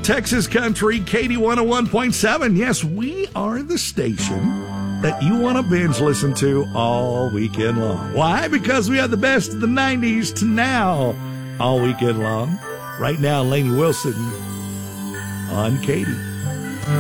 Texas Country, Katie 101.7. Yes, we are the station that you want to binge listen to all weekend long. Why? Because we have the best of the 90s to now all weekend long. Right now, Lainey Wilson on Katie.